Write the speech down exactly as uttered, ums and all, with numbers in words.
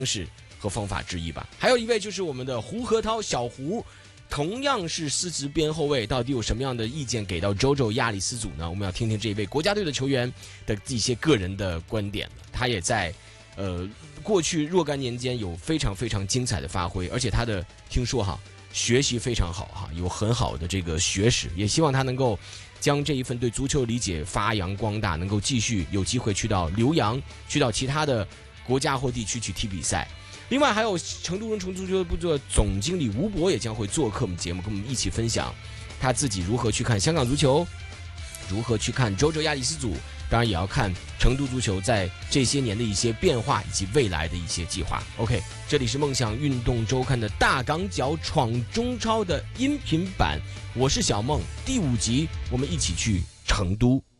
式和方法之一吧。还有一位就是我们的胡河涛小胡，同样是司职边后卫，到底有什么样的意见给到 JoJo 亚里斯组呢？我们要听听这一位国家队的球员的一些个人的观点。他也在呃过去若干年间有非常非常精彩的发挥，而且他的听说哈学习非常好哈，有很好的这个学识，也希望他能够将这一份对足球理解发扬光大，能够继续有机会去到留洋，去到其他的国家或地区去踢比赛。另外还有成都人成足球部的总经理吴博也将会做客我们节目，跟我们一起分享他自己如何去看香港足球，如何去看 JoJo 亚里斯组，当然也要看成都足球在这些年的一些变化以及未来的一些计划。 OK， 这里是梦想运动周刊的大港脚闯中超的音频版，我是小梦，第五集我们一起去成都。